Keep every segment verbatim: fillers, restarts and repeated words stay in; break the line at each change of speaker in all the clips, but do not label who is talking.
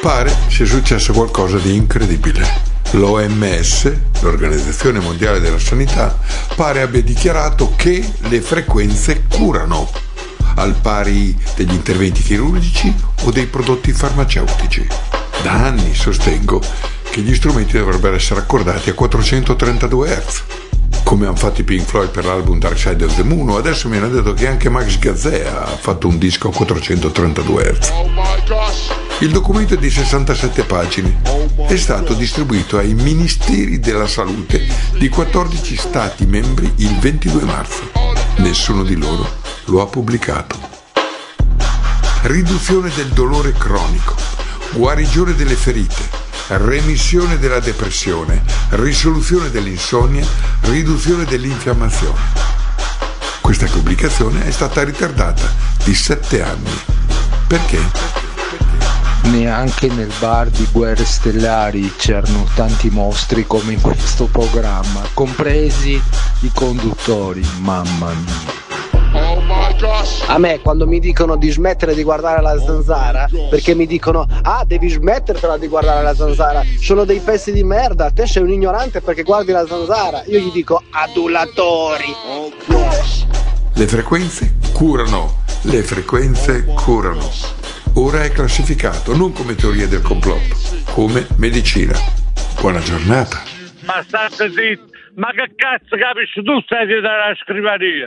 Pare sia successo qualcosa di incredibile. L'O M S, l'Organizzazione Mondiale della Sanità, pare abbia dichiarato che le frequenze curano, al pari degli interventi chirurgici o dei prodotti farmaceutici. Da anni sostengo che gli strumenti dovrebbero essere accordati a quattrocentotrentadue hertz, come hanno fatto i Pink Floyd per l'album Dark Side of the Moon, o adesso mi hanno detto che anche Max Gazzè ha fatto un disco a quattrocentotrentadue hertz. Il documento è di sessantasette pagine, è stato distribuito ai Ministeri della Salute di quattordici Stati membri il ventidue marzo. Nessuno di loro lo ha pubblicato. Riduzione del dolore cronico, guarigione delle ferite, remissione della depressione, risoluzione dell'insonnia, riduzione dell'infiammazione. Questa pubblicazione è stata ritardata di sette anni. Perché?
Neanche nel bar di Guerre Stellari c'erano tanti mostri come in questo programma, compresi i conduttori, mamma mia.
Oh my gosh. A me quando mi dicono di smettere di guardare la zanzara, perché mi dicono ah devi smettertela di guardare la zanzara, sono dei pezzi di merda, te sei un ignorante perché guardi la zanzara, io gli dico adulatori. Oh gosh.
Le frequenze curano, le frequenze curano. Ora è classificato non come teoria del complotto, come medicina. Buona giornata.
Ma state zitto, ma che cazzo capisci tu stai dietro alla scrivania?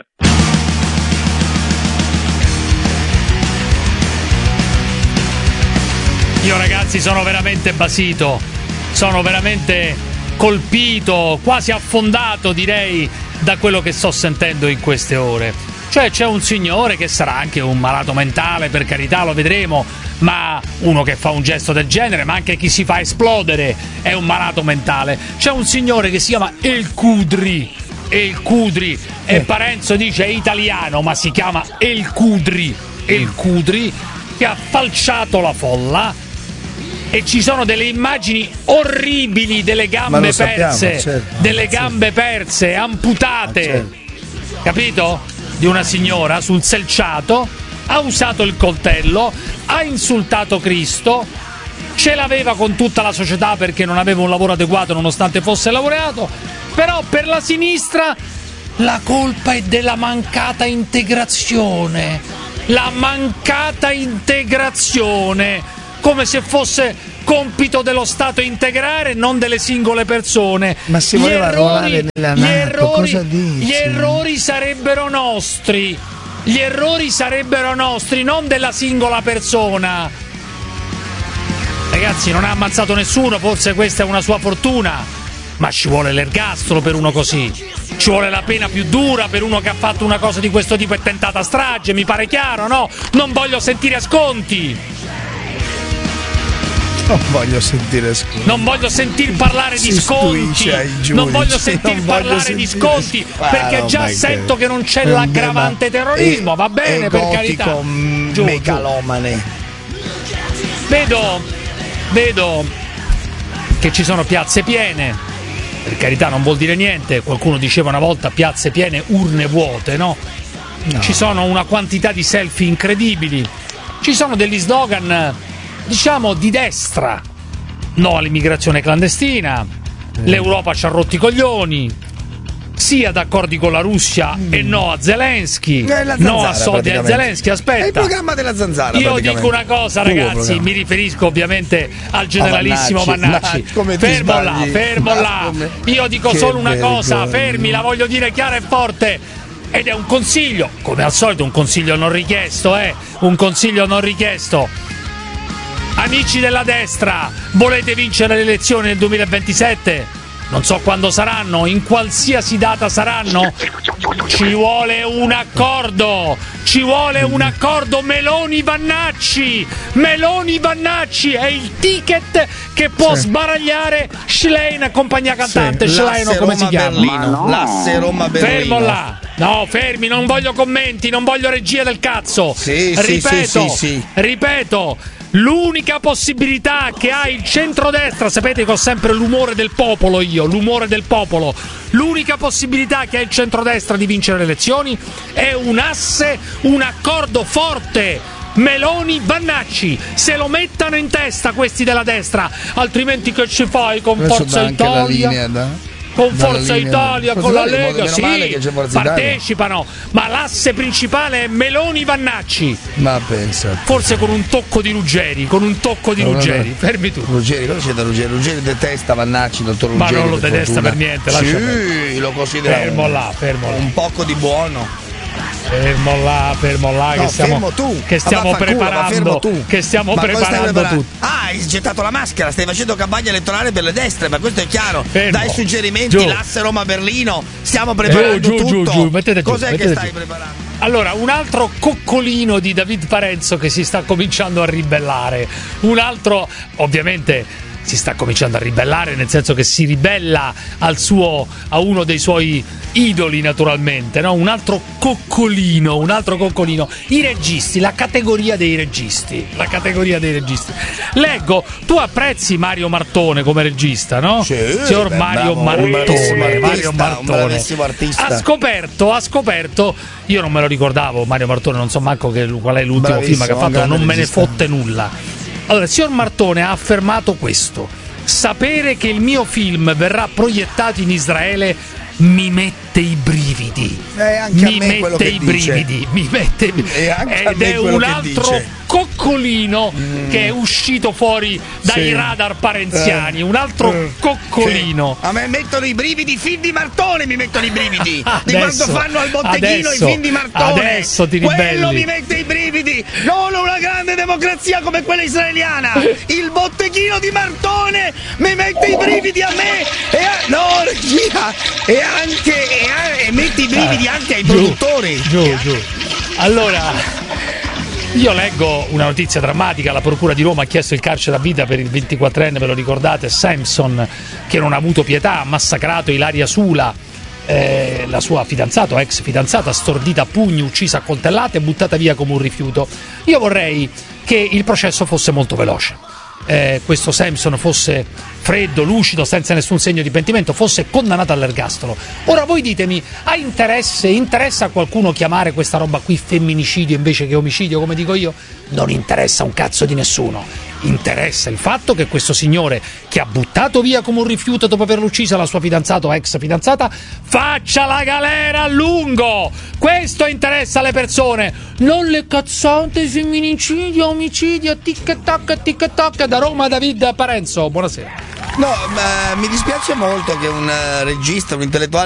Io ragazzi sono veramente basito, sono veramente colpito, quasi affondato direi da quello che sto sentendo in queste ore. Cioè c'è un signore che sarà anche un malato mentale, per carità, lo vedremo, ma uno che fa un gesto del genere, ma anche chi si fa esplodere è un malato mentale. C'è un signore che si chiama El Cudri, El Cudri, e Parenzo dice è italiano ma si chiama El Cudri, El Cudri, che ha falciato la folla e ci sono delle immagini orribili delle gambe perse, sappiamo, certo, delle gambe perse, amputate, certo. Capito? Di una signora sul selciato, ha usato il coltello, ha insultato Cristo, ce l'aveva con tutta la società perché non aveva un lavoro adeguato nonostante fosse laureato, però per la sinistra la colpa è della mancata integrazione, la mancata integrazione, come se fosse compito dello Stato integrare, non delle singole persone.
Ma si voleva arruolare nella
gli
NATO,
errori,
cosa dici?
Gli errori sarebbero nostri, gli errori sarebbero nostri, non della singola persona. Ragazzi, non ha ammazzato nessuno, forse questa è una sua fortuna, ma ci vuole l'ergastolo per uno così, ci vuole la pena più dura per uno che ha fatto una cosa di questo tipo e tentata strage, mi pare chiaro, no? Non voglio sentire sconti.
Non voglio sentire sconti.
Non voglio sentir parlare
si
di sconti.
Giudici,
non voglio sentir
non
parlare
voglio
di
sentire...
sconti ah, perché
no,
già sento
che...
che non c'è l'aggravante terrorismo. Va bene, per carità.
Giù, megalomane.
Vedo, vedo che ci sono piazze piene. Per carità, non vuol dire niente. Qualcuno diceva una volta piazze piene, urne vuote, no? no. Ci sono una quantità di selfie incredibili. Ci sono degli slogan, diciamo, di destra. No all'immigrazione clandestina, l'Europa ci ha rotti i coglioni, sia d'accordi con la Russia mm. e no a Zelensky,
zanzara,
no a soldi a Zelensky. Aspetta,
è il programma della zanzara.
Io dico una cosa, ragazzi, mi riferisco ovviamente al generalissimo
oh, Vannacci,
Vannacci. Fermo là, fermo là. Io dico che solo una vergogna. cosa, fermi, la voglio dire chiara e forte. Ed è un consiglio, come al solito un consiglio non richiesto, eh, un consiglio non richiesto. Amici della destra, volete vincere le elezioni nel duemilaventisette? Non so quando saranno, in qualsiasi data saranno. Ci vuole un accordo, ci vuole un accordo Meloni-Vannacci. Meloni-Vannacci è il ticket che può sì. sbaragliare Schlein, compagnia cantante, sì. Schlein o come si chiama?
No. L'asse Roma-Berlino.
Fermo là. No, fermi, non voglio commenti, non voglio regia del cazzo.
Sì,
ripeto,
sì, sì, sì, sì.
ripeto, l'unica possibilità che ha il centrodestra, sapete che ho sempre l'umore del popolo io, l'umore del popolo, l'unica possibilità che ha il centrodestra di vincere le elezioni è un asse, un accordo forte Meloni Vannacci, se lo mettano in testa questi della destra, altrimenti che ci fai con
Adesso
Forza
dà anche la
Italia?
linea, da-
Con
dalla
Forza
linea-
Italia,
Forza
con la
Italia,
Lega,
meno male che
sì,
c'è Forza Italia.
partecipano, ma l'asse principale è Meloni Vannacci,
Ma pensa.
forse con un tocco di Ruggeri, con un tocco di
No, no,
Ruggeri,
no.
fermi tu.
Ruggeri, cosa c'è da Ruggeri? Ruggeri detesta Vannacci, dottor
Ma
Ruggeri.
non lo
per
detesta
fortuna.
per niente, lascia
Sì, lo considera
Fermo
un-
là, fermo là.
un poco di buono.
Fermo là, fermo là,
No,
che stiamo,
fermo tu.
che stiamo
Ma vaffanculo, ma fermo
preparando,
tu.
che stiamo
Ma cosa stai
preparando
preparando?
tutto.
Ah, hai gettato la maschera, stai facendo campagna elettorale per le destre, ma questo è chiaro.
Fermo.
Dai suggerimenti,
Giù.
l'asse Roma-Berlino, stiamo preparando
Giù, giù,
tutto.
giù, giù, mettete giù,
Cos'è
mettete
che stai
giù.
preparando?
Allora, un altro coccolino di David Parenzo che si sta cominciando a ribellare. Un altro, ovviamente, si sta cominciando a ribellare, nel senso che si ribella al suo, a uno dei suoi idoli, naturalmente, no? Un altro coccolino, un altro coccolino. I registi, la categoria dei registi. La categoria dei registi. Leggo, tu apprezzi Mario Martone come regista, no?
Sì,
Signor
beh,
Mario
bravo, un bravissimo
Martone.
artista,
Mario
un
Martone.
bravissimo artista.
Ha scoperto, ha scoperto, io non me lo ricordavo, Mario Martone, non so manco che, qual è l'ultimo
Bravissimo,
film che ha fatto,
grande
non me ne
regista.
fotte nulla. Allora, il signor Martone ha affermato questo: sapere che il mio film verrà proiettato in Israele mi mette i brividi.
Eh, anche a
mi
me quello
mette
che
i
dice.
brividi, mi mette
E anche a
ed
me
è
quello
un
che
altro
dice.
coccolino
Mm.
che è uscito fuori dai
Sì.
radar parenziani,
Eh.
un altro
Eh.
coccolino.
Sì. A me mettono i brividi, i film di Martone mi mettono i brividi. Di
Adesso,
quando fanno al botteghino
adesso,
i film di Martone.
adesso ti
Quello
ribelli.
mi mette i brividi. Non una grande democrazia come quella israeliana. Il botteghino di Martone mi mette i brividi a me. E a... No, regia. E anche e, a... e metti i brividi anche ai
Giù,
produttori.
Giù, giù. Allora, io leggo una notizia drammatica. La Procura di Roma ha chiesto il carcere a vita per il ventiquattrenne, ve lo ricordate, Samson, che non ha avuto pietà, ha massacrato Ilaria Sula, eh, la sua fidanzata, ex fidanzata, stordita a pugni, uccisa a coltellate e buttata via come un rifiuto. Io vorrei che il processo fosse molto veloce. Eh, questo Samson fosse freddo, lucido, senza nessun segno di pentimento, fosse condannato all'ergastolo. Ora voi ditemi, ha interesse, interessa a qualcuno chiamare questa roba qui femminicidio invece che omicidio, come dico io? Non interessa un cazzo di nessuno. Interessa il fatto che questo signore, che ha buttato via come un rifiuto dopo averlo uccisa la sua fidanzata o ex fidanzata, faccia la galera a lungo. Questo interessa alle persone, non le cazzate, femminicidio, omicidio, tic tac tic tac. Da Roma David Parenzo, buonasera.
No, ma mi dispiace molto che un eh, regista, un intellettuale